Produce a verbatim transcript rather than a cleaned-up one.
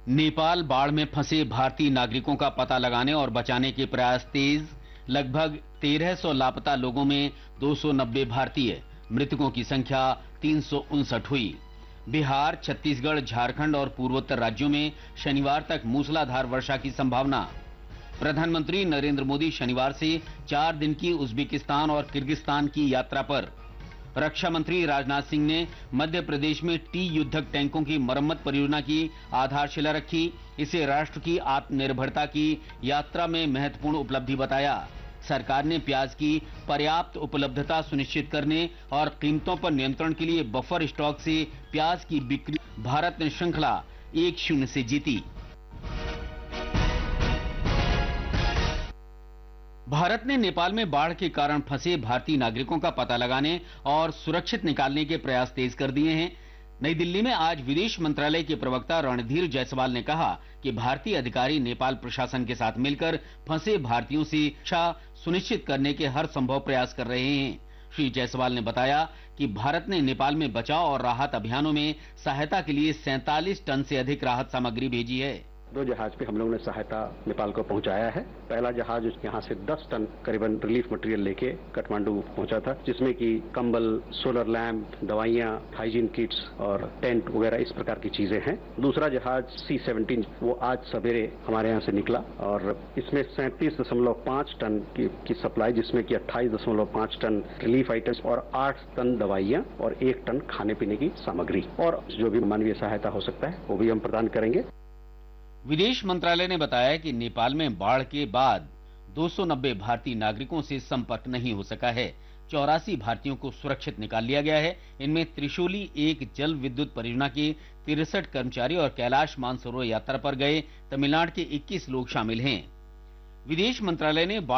नेपाल बाढ़ में फंसे भारतीय नागरिकों का पता लगाने और बचाने के प्रयास तेज। लगभग तेरह सौ लापता लोगों में दो सौ नब्बे भारतीय, मृतकों की संख्या तीन सौ उनसठ हुई। बिहार, छत्तीसगढ़, झारखंड और पूर्वोत्तर राज्यों में शनिवार तक मूसलाधार वर्षा की संभावना। प्रधानमंत्री नरेंद्र मोदी शनिवार से चार दिन की उज्बेकिस्तान और किर्गिस्तान की यात्रा पर। रक्षा मंत्री राजनाथ सिंह ने मध्य प्रदेश में टी युद्धक टैंकों की मरम्मत परियोजना की आधारशिला रखी। इसे राष्ट्र की आत्मनिर्भरता की यात्रा में महत्वपूर्ण उपलब्धि बताया। सरकार ने प्याज की पर्याप्त उपलब्धता सुनिश्चित करने और कीमतों पर नियंत्रण के लिए बफर स्टॉक से प्याज की बिक्री। भारत ने श्रृंखला एक शून्य से जीती। भारत ने नेपाल में बाढ़ के कारण फंसे भारतीय नागरिकों का पता लगाने और सुरक्षित निकालने के प्रयास तेज कर दिए हैं। नई दिल्ली में आज विदेश मंत्रालय के प्रवक्ता रणधीर जायसवाल ने कहा कि भारतीय अधिकारी नेपाल प्रशासन के साथ मिलकर फंसे भारतीयों से सुरक्षा सुनिश्चित करने के हर संभव प्रयास कर रहे हैं। श्री जायसवाल ने बताया कि भारत ने नेपाल में बचाव और राहत अभियानों में सहायता के लिए सैंतालीस टन से अधिक राहत सामग्री भेजी है। दो जहाज पे हम लोगों ने सहायता नेपाल को पहुंचाया है। पहला जहाज यहाँ से दस टन करीबन रिलीफ मटेरियल लेके काठमांडू पहुंचा था, जिसमें कि कंबल, सोलर लैंप, दवाइयाँ, हाइजीन किट्स और टेंट वगैरह इस प्रकार की चीजें हैं। दूसरा जहाज सी सेवनटीन वो आज सवेरे हमारे यहाँ से निकला और इसमें सैंतीस दशमलव पाँच टन की, की सप्लाई, जिसमें कि अट्ठाईस दशमलव पाँच टन रिलीफ आइटम्स और आठ टन दवाइयाँ और एक टन खाने पीने की सामग्री और जो भी मानवीय सहायता हो सकता है वो भी हम प्रदान करेंगे। विदेश मंत्रालय ने बताया कि नेपाल में बाढ़ के बाद दो सौ नब्बे भारतीय नागरिकों से संपर्क नहीं हो सका है। चौरासी भारतीयों को सुरक्षित निकाल लिया गया है। इनमें त्रिशूली एक जल विद्युत परियोजना के तिरसठ कर्मचारी और कैलाश मानसरोवर यात्रा पर गए तमिलनाडु के इक्कीस लोग शामिल हैं। विदेश मंत्रालय ने